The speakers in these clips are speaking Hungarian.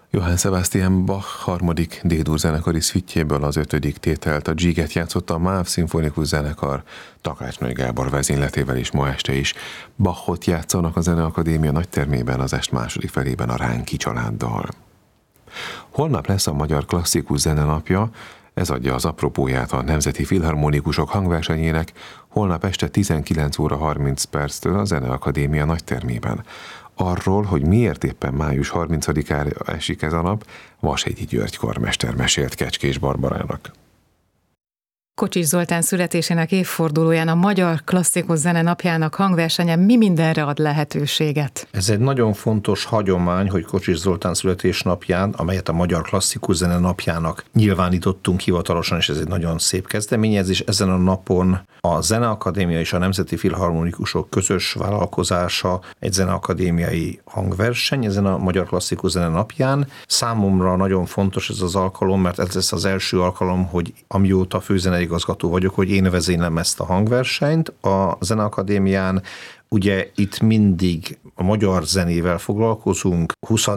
Johann Sebastian Bach harmadik D-dur zenekari szüitjéből az 5. tételt a Giget játszotta a MÁV szimfonikus zenekar Takácsnai Gábor vezényletével is ma este is. Bachot játszanak a Zeneakadémia nagytermében az est második felében a Ránki családdal. Holnap lesz a Magyar Klasszikus Zene napja, ez adja az apropóját a Nemzeti Filharmonikusok hangversenyének holnap este 19 óra 30 perctől a Zeneakadémia nagytermében. Arról, hogy miért éppen május 30-ára esik ez a nap, Vashegyi György karmester mesélt Kecskés Barbarának. Kocsis Zoltán születésének évfordulóján a Magyar Klasszikus Zene napjának hangversenye mi mindenre ad lehetőséget? Ez egy nagyon fontos hagyomány, hogy Kocsis Zoltán születésnapján, amelyet a Magyar Klasszikus Zene napjának nyilvánítottunk hivatalosan, és ez egy nagyon szép kezdeményezés. Ezen a napon a Zeneakadémia és a Nemzeti Filharmonikusok közös vállalkozása egy zeneakadémiai hangverseny ezen a Magyar Klasszikus Zene napján. Számomra nagyon fontos ez az alkalom, mert ez lesz az első alkalom, hogy amióta főzeneigazgató vagyok, hogy én vezénylem ezt a hangversenyt a Zeneakadémián. Ugye itt mindig a magyar zenével foglalkozunk,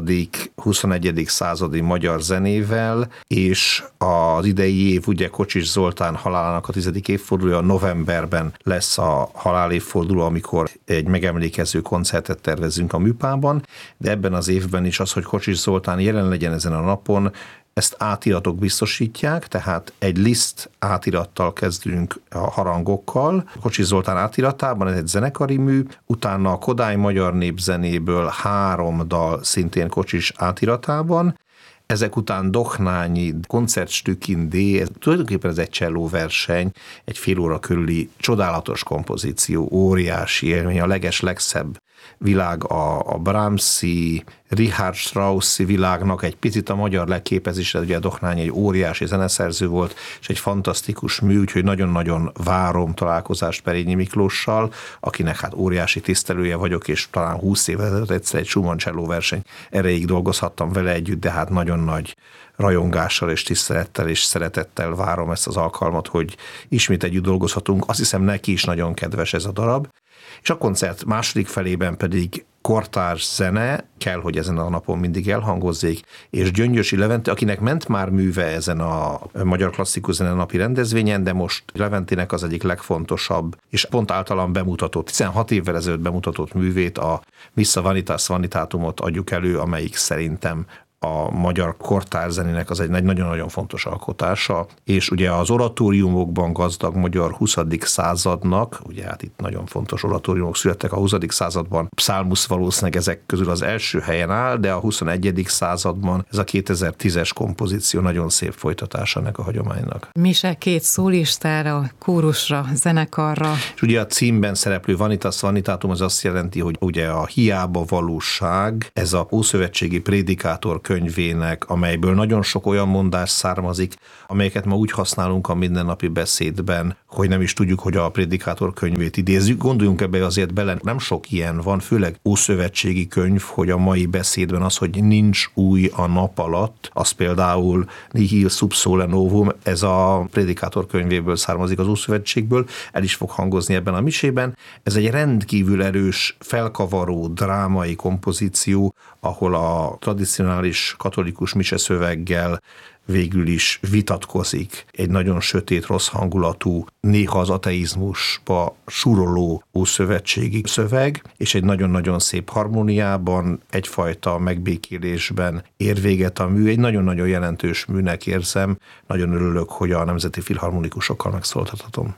20.-21. századi magyar zenével, és az idei év ugye Kocsis Zoltán halálának a 10. évfordulója, novemberben lesz a halálévforduló, amikor egy megemlékező koncertet tervezünk a Műpában, de ebben az évben is az, hogy Kocsis Zoltán jelen legyen ezen a napon, ezt átiratok biztosítják, tehát egy liszt átirattal kezdünk a harangokkal. Kocsis Zoltán átiratában, ez egy zenekari mű, utána a Kodály magyar népzenéből 3 dal szintén Kocsis átiratában, ezek után Doknányi Koncertstückin D, tulajdonképpen ez egy cselló verseny, egy fél óra körüli csodálatos kompozíció, óriási élmény, a legszebb világ a Brahmsi, Richard Straussi világnak egy picit a magyar legképezésre, ugye Doknányi egy óriási zeneszerző volt, és egy fantasztikus mű, úgyhogy nagyon-nagyon várom találkozást Perényi Miklóssal, akinek hát óriási tisztelője vagyok, és talán 20 évvel ezelőtt egyszer egy Schumann cselló verseny erejéig dolgozhattam vele együtt, de hát nagyon nagy rajongással és tisztelettel és szeretettel várom ezt az alkalmat, hogy ismét együtt dolgozhatunk. Azt hiszem, neki is nagyon kedves ez a darab. És a koncert második felében pedig kortárs zene, kell, hogy ezen a napon mindig elhangozzék, és Gyöngyösi Levente, akinek ment már műve ezen a Magyar Klasszikus Zene napi rendezvényen, de most Leventének az egyik legfontosabb, és pont általam bemutatott, 16 évvel ezelőtt bemutatott művét, a Missa Vanitas Vanitatumot adjuk elő, amelyik szerintem a magyar kortárzenének az egy nagyon-nagyon fontos alkotása, és ugye az oratóriumokban gazdag magyar 20. századnak, ugye hát itt nagyon fontos oratóriumok születtek a 20. században, Psalmus valószínűleg ezek közül az első helyen áll, de a 21. században ez a 2010-es kompozíció nagyon szép folytatása ennek a hagyománynak. Mise 2 szólistára, kórusra, zenekarra. És ugye a címben szereplő Vanitas Vanitatum az azt jelenti, hogy ugye a hiába valóság, ez a ószövetségi prédikátor könyvének, amelyből nagyon sok olyan mondás származik, amelyeket ma úgy használunk a mindennapi beszédben, hogy nem is tudjuk, hogy a prédikátor könyvét idézzük. Gondoljunk ebbe azért bele, nem sok ilyen van, főleg ószövetségi könyv, hogy a mai beszédben az, hogy nincs új a nap alatt, az például nihil sub sole novum, ez a prédikátor könyvéből származik az ószövetségből, el is fog hangozni ebben a misében. Ez egy rendkívül erős, felkavaró, drámai kompozíció, ahol a tradicionális katolikus miseszöveggel végül is vitatkozik egy nagyon sötét, rossz hangulatú, néha az ateizmusba suroló ószövetségi szöveg, és egy nagyon-nagyon szép harmóniában, egyfajta megbékélésben ér véget a mű. Egy nagyon-nagyon jelentős műnek érzem, nagyon örülök, hogy a Nemzeti Filharmonikusokkal megszólaltathatom.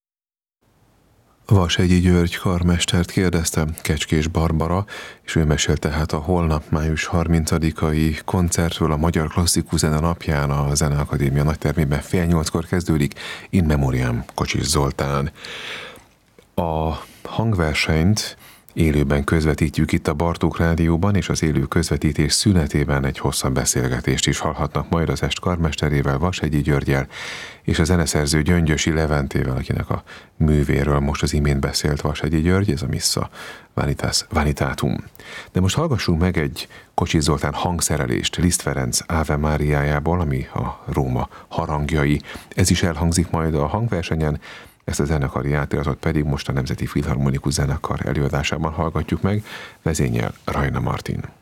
Vashegyi György karmestert kérdeztem, Kecskés Barbara, és ő mesélte hát a holnap május 30-ai koncertről a Magyar Klasszikus Zene napján a Zeneakadémia nagytermében 7:30-kor kezdődik, in memoriam Kocsis Zoltán. A hangversenyt élőben közvetítjük itt a Bartók Rádióban, és az élő közvetítés szünetében egy hosszabb beszélgetést is hallhatnak majd az est karmesterével, Vashegyi Györggyel, és a zeneszerző Gyöngyösi Leventével, akinek a művéről most az imént beszélt Vashegyi György, ez a Missa Vanitas Vanitatum. De most hallgassunk meg egy Kocsis Zoltán hangszerelést Liszt Ferenc Ave Máriájából, ami a Róma harangjai. Ez is elhangzik majd a hangversenyen, ezt a zenekari átiratot pedig most a Nemzeti Filharmonikus Zenekar előadásában hallgatjuk meg, vezényel Rajna Martin.